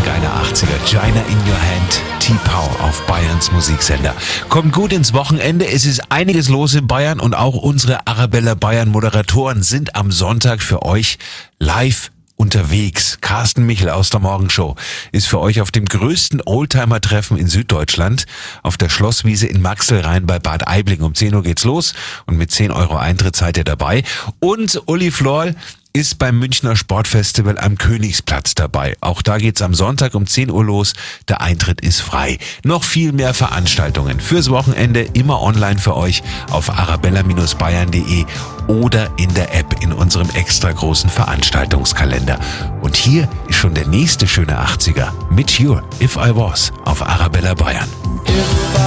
Geile 80er, China in Your Hand, T-Power auf Bayerns Musiksender. Kommt gut ins Wochenende, es ist einiges los in Bayern und auch unsere Arabella Bayern Moderatoren sind am Sonntag für euch live unterwegs. Carsten Michel aus der Morgenshow ist für euch auf dem größten Oldtimer-Treffen in Süddeutschland auf der Schlosswiese in Maxelrhein bei Bad Aibling. Um 10 Uhr geht's los und mit 10 Euro Eintritt seid ihr dabei. Und Uli Florl ist beim Münchner Sportfestival am Königsplatz dabei. Auch da geht's am Sonntag um 10 Uhr los. Der Eintritt ist frei. Noch viel mehr Veranstaltungen fürs Wochenende immer online für euch auf arabella-bayern.de oder in der App in unserem extra großen Veranstaltungskalender. Und hier ist schon der nächste schöne 80er mit Cure, If I Was auf Arabella Bayern.